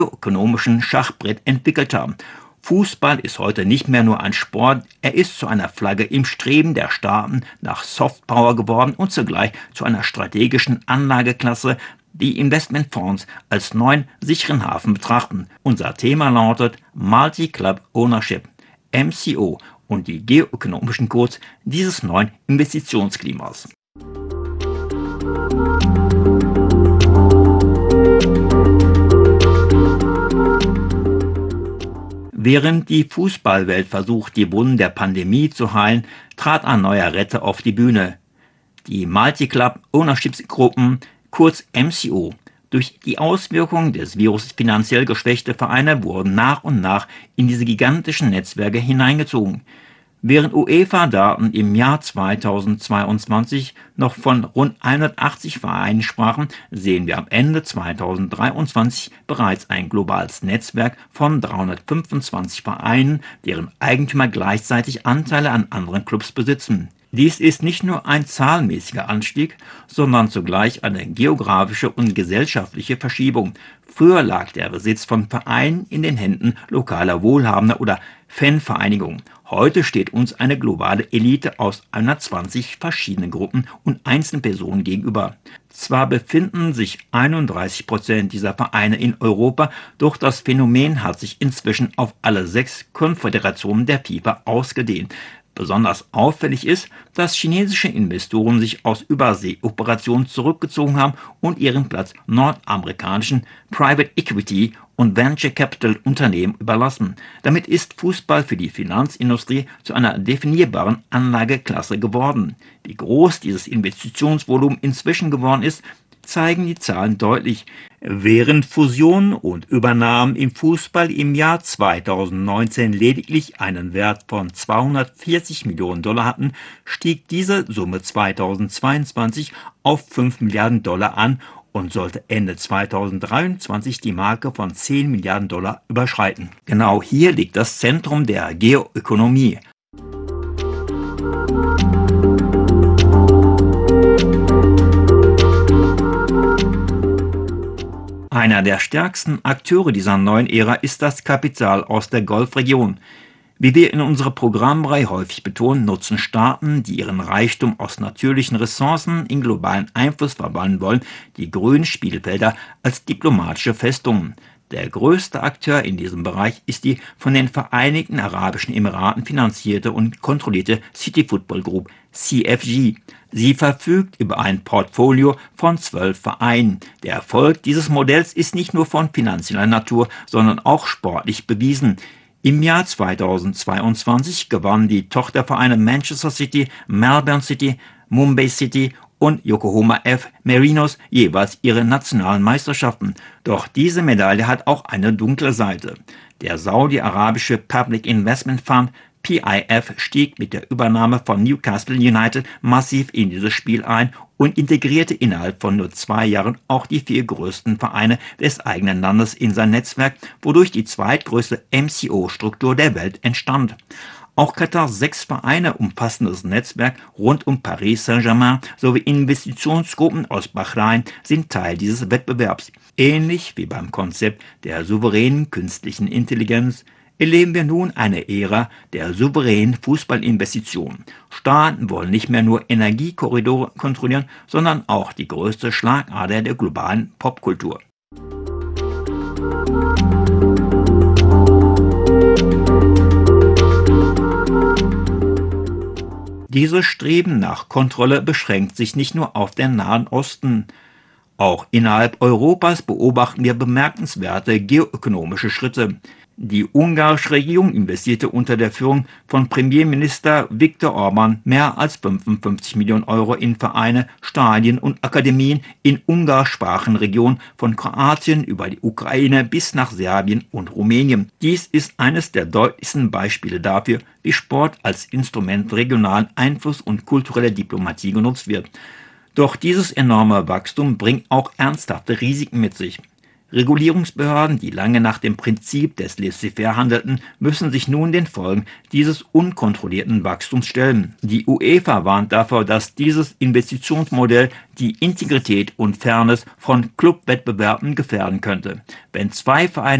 ökonomischen Schachbrett entwickelt haben. Fußball ist heute nicht mehr nur ein Sport, er ist zu einer Flagge im Streben der Staaten nach Softpower geworden und zugleich zu einer strategischen Anlageklasse, die Investmentfonds als neuen sicheren Hafen betrachten. Unser Thema lautet Multi-Club Ownership, MCO, und die geoökonomischen Codes dieses neuen Investitionsklimas. Während die Fußballwelt versucht, die Wunden der Pandemie zu heilen, trat ein neuer Retter auf die Bühne. Die Multi-Club Ownership-Gruppen, kurz MCO. Durch die Auswirkungen des Virus finanziell geschwächte Vereine wurden nach und nach in diese gigantischen Netzwerke hineingezogen. Während UEFA-Daten im Jahr 2022 noch von rund 180 Vereinen sprachen, sehen wir am Ende 2023 bereits ein globales Netzwerk von 325 Vereinen, deren Eigentümer gleichzeitig Anteile an anderen Clubs besitzen. Dies ist nicht nur ein zahlenmäßiger Anstieg, sondern zugleich eine geografische und gesellschaftliche Verschiebung. Früher lag der Besitz von Vereinen in den Händen lokaler Wohlhabender oder Fanvereinigungen. Heute steht uns eine globale Elite aus 120 verschiedenen Gruppen und einzelnen Personen gegenüber. Zwar befinden sich 31% dieser Vereine in Europa, doch das Phänomen hat sich inzwischen auf alle 6 Konföderationen der FIFA ausgedehnt. Besonders auffällig ist, dass chinesische Investoren sich aus Überseeoperationen zurückgezogen haben und ihren Platz nordamerikanischen Private Equity und Venture Capital Unternehmen überlassen. Damit ist Fußball für die Finanzindustrie zu einer definierbaren Anlageklasse geworden. Wie groß dieses Investitionsvolumen inzwischen geworden ist, zeigen die Zahlen deutlich. Während Fusionen und Übernahmen im Fußball im Jahr 2019 lediglich einen Wert von 240 Millionen Dollar hatten, stieg diese Summe 2022 auf 5 Milliarden Dollar an und sollte Ende 2023 die Marke von 10 Milliarden Dollar überschreiten. Genau hier liegt das Zentrum der Geoökonomie. Einer der stärksten Akteure dieser neuen Ära ist das Kapital aus der Golfregion. Wie wir in unserer Programmreihe häufig betonen, nutzen Staaten, die ihren Reichtum aus natürlichen Ressourcen in globalen Einfluss verwandeln wollen, die grünen Spielfelder als diplomatische Festungen. Der größte Akteur in diesem Bereich ist die von den Vereinigten Arabischen Emiraten finanzierte und kontrollierte City Football Group, CFG. Sie verfügt über ein Portfolio von 12 Vereinen. Der Erfolg dieses Modells ist nicht nur von finanzieller Natur, sondern auch sportlich bewiesen. Im Jahr 2022 gewannen die Tochtervereine Manchester City, Melbourne City, Mumbai City und Yokohama F. Marinos jeweils ihre nationalen Meisterschaften. Doch diese Medaille hat auch eine dunkle Seite. Der saudi-arabische Public Investment Fund PIF stieg mit der Übernahme von Newcastle United massiv in dieses Spiel ein und integrierte innerhalb von nur 2 Jahren auch die 4 größten Vereine des eigenen Landes in sein Netzwerk, wodurch die zweitgrößte MCO-Struktur der Welt entstand. Auch Katars 6 Vereine umfassendes Netzwerk rund um Paris Saint-Germain sowie Investitionsgruppen aus Bahrain sind Teil dieses Wettbewerbs. Ähnlich wie beim Konzept der souveränen künstlichen Intelligenz erleben wir nun eine Ära der souveränen Fußballinvestitionen. Staaten wollen nicht mehr nur Energiekorridore kontrollieren, sondern auch die größte Schlagader der globalen Popkultur. Dieses Streben nach Kontrolle beschränkt sich nicht nur auf den Nahen Osten. Auch innerhalb Europas beobachten wir bemerkenswerte geoökonomische Schritte. Die ungarische Regierung investierte unter der Führung von Premierminister Viktor Orban mehr als 55 Millionen Euro in Vereine, Stadien und Akademien in ungarischsprachigen Regionen von Kroatien über die Ukraine bis nach Serbien und Rumänien. Dies ist eines der deutlichsten Beispiele dafür, wie Sport als Instrument regionalen Einfluss und kulturelle Diplomatie genutzt wird. Doch dieses enorme Wachstum bringt auch ernsthafte Risiken mit sich. Regulierungsbehörden, die lange nach dem Prinzip des Laissez-faire handelten, müssen sich nun den Folgen dieses unkontrollierten Wachstums stellen. Die UEFA warnt davor, dass dieses Investitionsmodell die Integrität und Fairness von Clubwettbewerben gefährden könnte. Wenn zwei Vereine